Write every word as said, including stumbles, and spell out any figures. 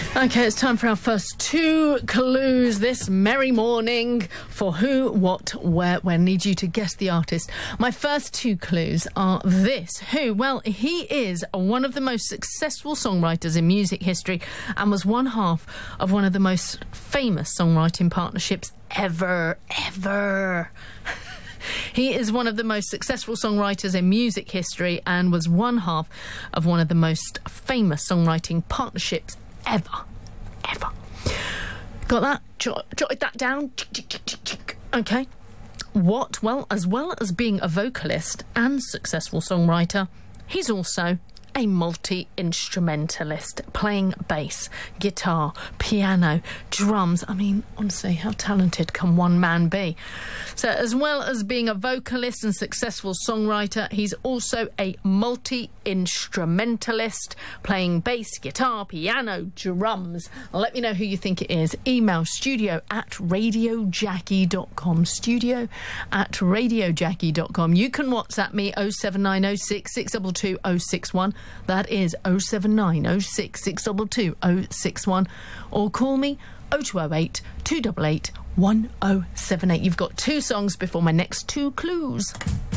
Okay, it's time for our first two clues this merry morning for who, what, where, when. Need you to guess the artist. My first two clues are this. Who? Well, he is one of the most successful songwriters in music history and was one half of one of the most famous songwriting partnerships ever, ever. He is one of the most successful songwriters in music history and was one half of one of the most famous songwriting partnerships ever. Ever. Got that? Jot, jotted that down? Okay. What? Well, as well as being a vocalist and successful songwriter, he's also a multi-instrumentalist, playing bass, guitar, piano, drums. I mean, honestly, how talented can one man be? So, as well as being a vocalist and successful songwriter, he's also a multi-instrumentalist, playing bass, guitar, piano, drums. Let me know who you think it is. Email studio at radio jackie dot com. Studio at radio jackie dot com. You can WhatsApp me oh seven nine oh six, six two two, oh six one. That is oh seven nine oh six, six two two, oh six one. Or call me oh two oh eight, two eight eight, one oh seven eight. You've got two songs before my next two clues.